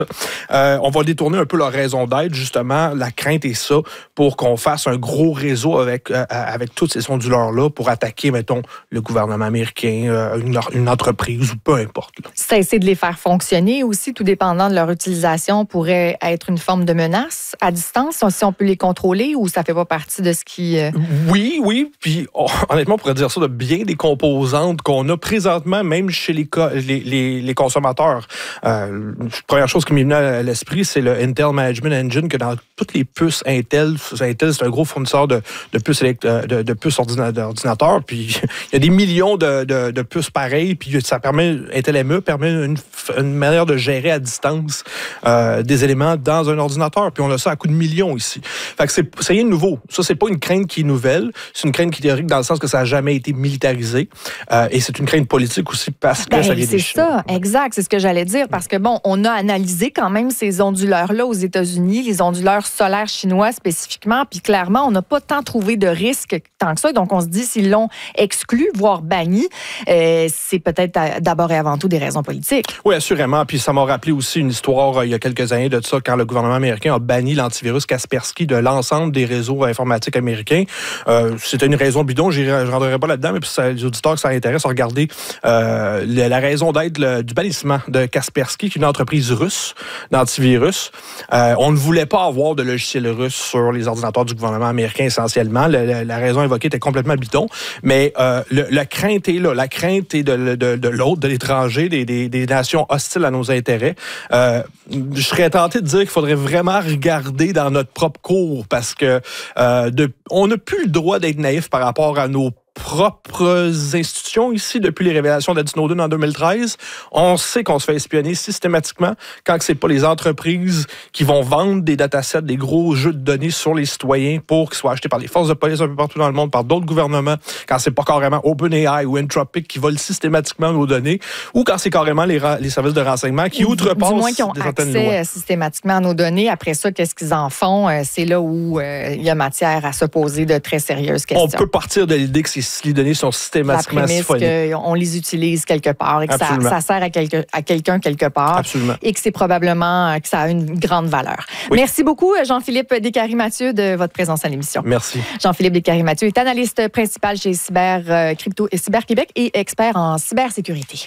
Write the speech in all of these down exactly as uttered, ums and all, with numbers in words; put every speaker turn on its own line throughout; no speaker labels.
Euh, on va détourner un peu leur raison d'être, justement. La crainte est ça, pour qu'on fasse un gros réseau avec, euh, avec tous ces sonduleurs-là pour attaquer, mettons, le gouvernement américain, euh, une, une entreprise ou peu importe. Là.
Cesser de les faire fonctionner aussi, tout dépendant de leur utilisation, pourrait être une forme de menace à distance, si on peut les contrôler ou ça fait pas partie de ce qui... Euh...
Oui, oui. Puis oh, honnêtement, on pourrait dire ça de bien des composantes qu'on a présentement, même chez les, co- les, les, les consommateurs. Euh, première chose qui m'est venue à l'esprit, c'est le Intel Management Engine, que dans toutes les puces Intel, Intel, c'est un gros fournisseur de, de puces, élect- de, de puces ordina- d'ordinateurs, puis il y a des millions de, de, de puces pareilles, puis ça permet, Intel M E permet une, une manière de gérer à distance euh, des éléments dans un ordinateur, puis on a ça à coups de millions ici. Fait que c'est, c'est rien de nouveau. Ça, c'est pas une crainte qui est nouvelle, c'est une crainte qui est théorique dans le sens que ça n'a jamais été militarisé, euh, et c'est une crainte politique aussi parce que
ben,
ça vient
c'est
des Chinois.
ça, exact, c'est ce que j'allais dire, parce que bon, on a analysé quand même ces onduleurs-là aux États-Unis, les onduleurs solaires chinois spécifiquement, puis clairement, on n'a pas tant trouvé de risques tant que ça, donc on se dit s'ils l'ont exclu, voire banni, euh, c'est peut-être d'abord et avant tout des raisons politiques.
Oui, assurément, puis ça m'a rappelé aussi une histoire euh, il y a quelques années de ça, quand le gouvernement américain a banni l'antivirus Kaspersky de l'ensemble des réseaux informatiques américains. Euh, c'était une raison bidon, je ne rentrerai pas là-dedans, mais puis ça, les auditeurs que ça intéresse, regarder euh, la, la raison d'être le, du bannissement de Kaspersky, qui est une entreprise russe d'antivirus. Euh, on ne voulait pas avoir de logiciels russes sur les ordinateurs du gouvernement américain essentiellement. La, la, la raison invoquée était complètement bidon, mais euh, le, la crainte est là. La crainte est de, de, de l'autre, de l'étranger, des, des, des nations hostiles à nos intérêts. Euh, je serais tenté de dire qu'il faudrait vraiment regarder dans notre propre cour parce que euh, de, on n'a plus le droit d'être naïf par rapport à nos propres institutions ici depuis les révélations d'Ed Snowden en deux mille treize. On sait qu'on se fait espionner systématiquement quand c'est pas les entreprises qui vont vendre des datasets, des gros jeux de données sur les citoyens pour qu'ils soient achetés par les forces de police un peu partout dans le monde, par d'autres gouvernements, quand c'est pas carrément OpenAI ou Anthropic qui volent systématiquement nos données, ou quand c'est carrément les, ra- les services de renseignement qui outrepassent
du moins qui ont
certaines
accès
lois.
systématiquement à nos données. Après ça, qu'est-ce qu'ils en font? C'est là où euh, il y a matière à se poser de très sérieuses questions.
On peut partir de l'idée que c'est si les données sont systématiquement siphonnées.
On les utilise quelque part et que ça, ça sert à, quelque, à quelqu'un quelque part.
Absolument.
Et que c'est probablement que ça a une grande valeur. Oui. Merci beaucoup, Jean-Philippe Descaries-Mathieu, de votre présence à l'émission.
Merci.
Jean-Philippe Descaries-Mathieu est analyste principal chez Cyber euh, Crypto et Cyber Québec et expert en cybersécurité.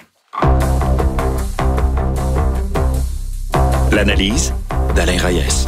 L'analyse d'Alain Reyes.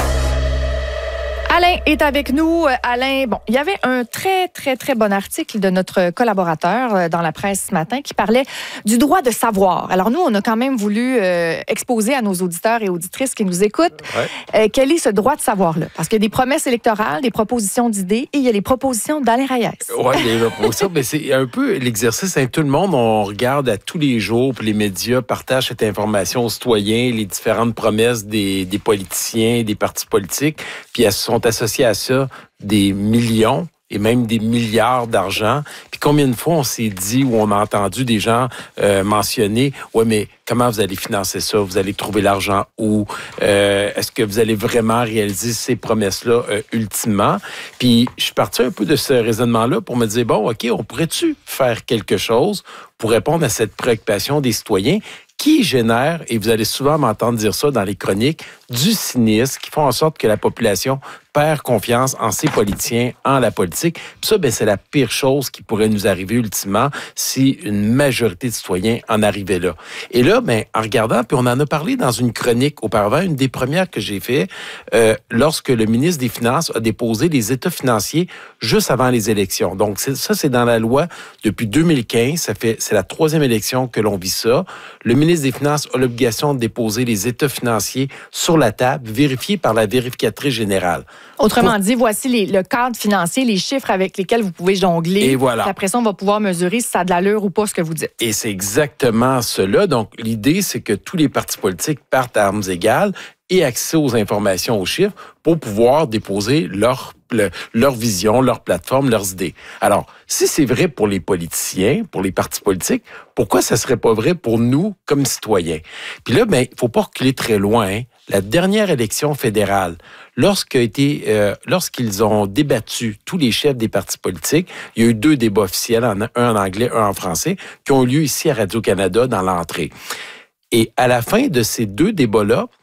Alain est avec nous. Alain, bon, il y avait un très, très, très bon article de notre collaborateur dans la presse ce matin qui parlait du droit de savoir. Alors nous, on a quand même voulu euh, exposer à nos auditeurs et auditrices qui nous écoutent ouais. euh, quel est ce droit de savoir-là. Parce qu'il y a des promesses électorales, des propositions d'idées et il y a les propositions d'Alain Reyes.
Oui, les propositions, mais c'est un peu l'exercice. Hein, tout le monde, on regarde à tous les jours, puis les médias partagent cette information aux citoyens, les différentes promesses des, des politiciens, des partis politiques, puis elles sont associés à ça des millions et même des milliards d'argent. Puis combien de fois on s'est dit ou on a entendu des gens euh, mentionner « Ouais, mais comment vous allez financer ça? Vous allez trouver l'argent où? Euh, est-ce que vous allez vraiment réaliser ces promesses-là euh, ultimement? » Puis je suis parti un peu de ce raisonnement-là pour me dire « Bon, OK, on pourrait-tu faire quelque chose pour répondre à cette préoccupation des citoyens qui génère, et vous allez souvent m'entendre dire ça dans les chroniques, du cynisme qui font en sorte que la population perd confiance en ses politiciens, en la politique. Puis ça, ben, c'est la pire chose qui pourrait nous arriver ultimement si une majorité de citoyens en arrivait là. Et là, ben, en regardant, puis on en a parlé dans une chronique auparavant, une des premières que j'ai fait, euh, lorsque le ministre des Finances a déposé les états financiers juste avant les élections. Donc, c'est, ça, c'est dans la loi depuis deux mille quinze. Ça fait, c'est la troisième élection que l'on vit ça. Le ministre des Finances a l'obligation de déposer les états financiers sur la table, vérifiés par la vérificatrice générale.
Autrement Pour... dit, voici les, le cadre financier, les chiffres avec lesquels vous pouvez jongler.
Et voilà.
Après ça, on va pouvoir mesurer si ça a de l'allure ou pas ce que vous dites.
Et c'est exactement cela. Donc, l'idée, c'est que tous les partis politiques partent à armes égales et accès aux informations, aux chiffres, pour pouvoir déposer leur, le, leur vision, leur plateforme, leurs idées. Alors, si c'est vrai pour les politiciens, pour les partis politiques, pourquoi ça serait pas vrai pour nous comme citoyens? Puis là, ben, il faut pas reculer très loin. Hein. La dernière élection fédérale, lorsqu'a été, euh, lorsqu'ils ont débattu tous les chefs des partis politiques, il y a eu deux débats officiels, un en anglais, un en français, qui ont eu lieu ici à Radio-Canada dans l'entrée. Et à la fin de ces deux débats-là,